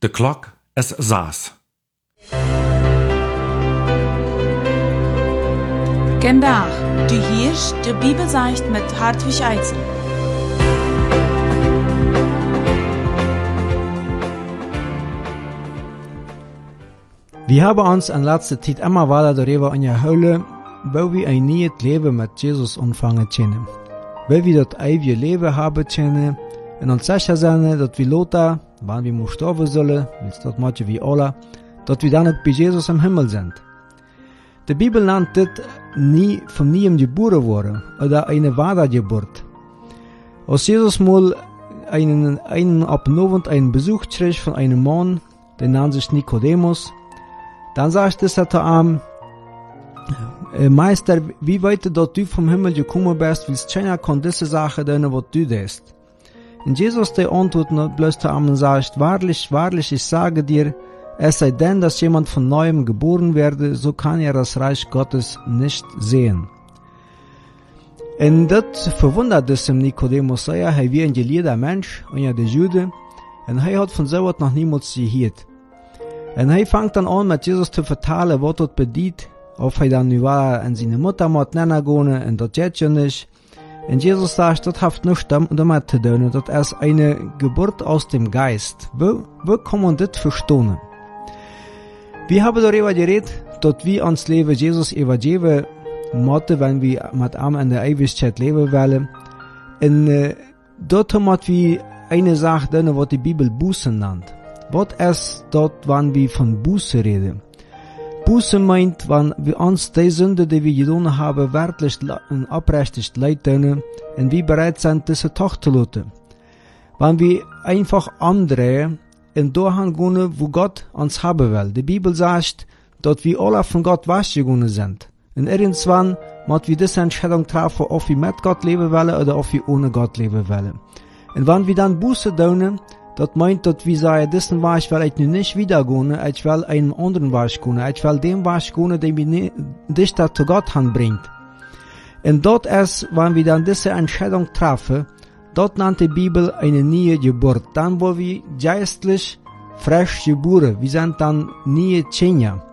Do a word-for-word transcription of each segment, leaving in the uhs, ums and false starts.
De klok is zes. Vandaag, du hörst die Bibelseicht mit Hartwig Eitzel. Wir haben uns in letzter Zeit immer weiter darüber unterhalten, wo wir ein neues Leben mit Jesus anfangen können. Weil wir das ewige Leben haben können und uns sicher sind, dass wir Lothar, wann wir sterben sollen, wenn das machen wir alle, dass wir dann bei Jesus im Himmel sind. Die Bibel nennt das nie von neuem geboren worden oder eine Wiedergeburt. Als Jesus mal einen, einen Abend einen Besuch kriegt von einem Mann, der nennt sich Nikodemus, dann sagt er zu ihm, Meister, wie weit dass du vom Himmel gekommen bist, wie es keiner kann diese Sache tun, was du tust. Und Jesus, der antwortet bloß zu ihm und sagt, wahrlich, wahrlich, ich sage dir, es sei denn, dass jemand von Neuem geboren werde, so kann er das Reich Gottes nicht sehen. Und das verwundert es dem Nikodemus sehr, er wie ein gelehrter Mensch, und ja der Jude, und er hat von so etwas noch niemals gehört. Und er fängt dann an, mit Jesus zu vertellen, was das bedeutet, ob er dann nur an seine Mutter mit nennen gehen, und das geht ja nicht. Und Jesus sagt, das hat nichts damit zu tun, das ist eine Geburt aus dem Geist. Wo, wo kann man das verstehen? Wir haben darüber geredet, dass wir uns Leben Jesus übergeben müssen, wenn wir mit ihm in der Ewigkeit leben wollen. Und äh, dort haben wir eine Sache drin, was die Bibel Buße nennt. Was ist dort, wenn wir von Buße reden? Buße meint, wenn wir uns die Sünde, die wir getan haben, wirklich und abrechtig leiden und wir bereit sind, diese doch zu lassen. Wenn wir einfach umdrehen und dahin gehen, wo Gott uns haben will. Die Bibel sagt, dass wir alle von Gott weggegangen sind. Und irgendwann müssen wir diese Entscheidung treffen, ob wir mit Gott leben wollen oder ob wir ohne Gott leben wollen. Und wenn wir dann Buße tun, das meint, dass wir sagen, diesen Weg will ich nicht wieder gehen, ich will einen anderen Weg gehen, ich will den Weg gehen, der mich dichter zu Gott anbringt. Und dort ist, wenn wir dann diese Entscheidung treffen, dort nennt die Bibel eine neue Geburt. Dann wollen wir geistlich frisch geboren. Wir sind dann neue Kinder.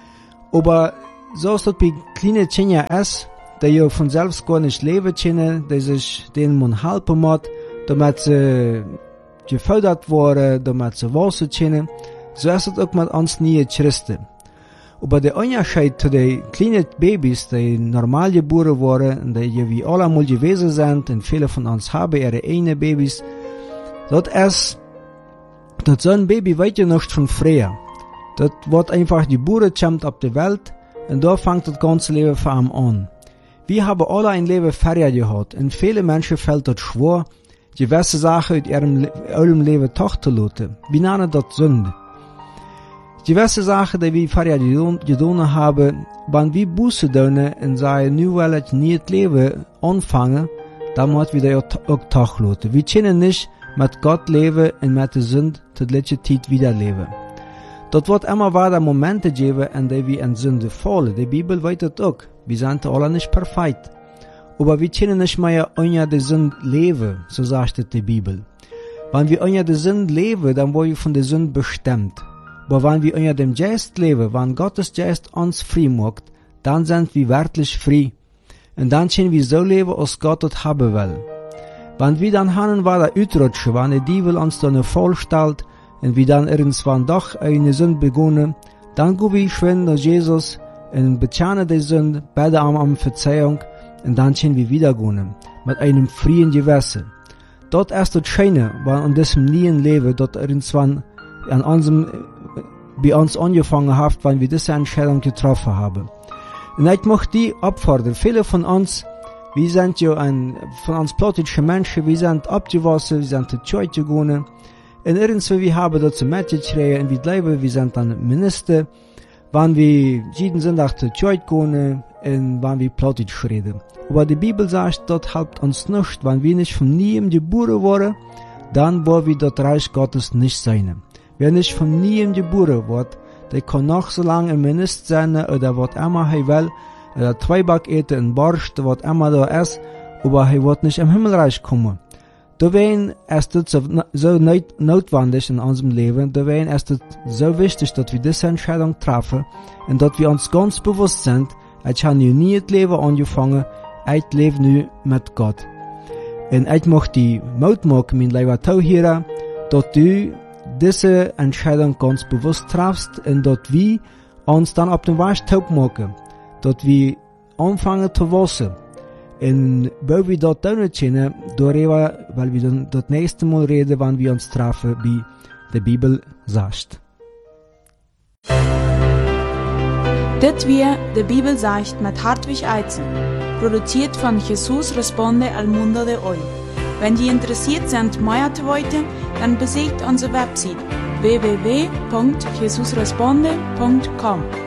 Aber so ist das bei kleinen Kindern ist, die ja von selbst gar nicht leben können, die sich denen man helfen muss, damit sie gefördert worden, damit sie wachsen können. So ist es auch mit uns neue Christen. Aber der Unterschied zu den kleinen Babys, die normal geboren wurden, die wie alle mal gewesen sind, und viele von uns haben ihre eigenen Babys, das ist, dass so ein Baby weiß ja nicht von früher. Das wird einfach geboren, kommt auf die Welt, und da fängt das ganze Leben für ihn an. Wir haben alle ein Leben vorher gehabt, und viele Menschen fällt das schwer, gewisse Sachen in ihrem, ihrem Leben doch zu lassen. Wir nennen das Sünde. Gewisse Sachen, die wir vorher getan haben, wenn wir Buße tun und sagen, nu will ich nicht leben anfangen, dann müssen wir das auch doch lassen. Wir können nicht mit Gott leben und mit der Sünde die letzte Zeit wieder leben. Dort wird immer wieder Momente geben, in denen wir in Sünde fallen. Die Bibel weiß das auch. Wir sind alle nicht perfekt. Aber wir können nicht mehr unter der Sünde leben, so sagt die Bibel. Wenn wir unter der Sünde leben, dann wollen wir von der Sünde bestimmt. Aber wenn wir unter dem Geist leben, wenn Gottes Geist uns frei macht, dann sind wir wirklich frei. Und dann können wir so leben, als Gott es haben will. Wenn wir dann haben weiter utrutschen, wenn der Teufel uns dann vorstellt, und wir dann irgendwann doch eine Sünde begonnen, dann gehen wir schwimmen nach Jesus und bekennen die Sünde, beten um Verzeihung, und dann können wir wieder gehen, mit einem freien Gewissen. Dort ist das Schöne, weil in diesem neuen Leben, dort irgendwann an unserem, bei uns angefangen hat, weil wir diese Entscheidung getroffen haben. Und ich möchte die abfordern. Viele von uns, wir sind ja ein, von uns plattische Menschen, wir sind abgewachsen, wir sind zur Kirche gegangen. Und irgendwie, wir haben dazu mitgekriegt, und wir leben, wir sind dann Minister, wenn wir jeden Sonntag zur Kirche gehen, und wenn wir Plattdeutsch reden. Aber die Bibel sagt, das hilft uns nicht, wenn wir nicht von neuem geboren wurden, dann wollen wir das Reich Gottes nicht sein. Wer nicht von neuem geboren wird, der kann noch so lange ein Minister sein, oder was immer er will, oder Zweiback eten, ein Borscht, was immer da ist, aber er wird nicht im Himmelreich kommen. Deswegen ist es so, so notwendig in unserem Leben, deswegen ist es so wichtig, dass wir diese Entscheidung treffen und dass wir uns ganz bewusst sind, ich habe nie das Leben angefangen, ich lebe nu mit Gott. Und ich möchte die Mut machen, mein lieber Zuhörer, dass du diese Entscheidung ganz bewusst triffst und dass wir uns dann auf den Weg taub machen, dass wir anfangen zu wachsen. Und weil wir das tun können, darüber, weil wir dann das nächste Mal reden, wenn wir uns treffen, wie die Bibel sagt. Das wir die Bibel sagt mit Hartwig Eizen, produziert von Jesus Responde al Mundo de Hoy. Wenn Sie interessiert sind, mehr zu wissen, dann besucht unsere Website w w w punkt jesus responde punkt com.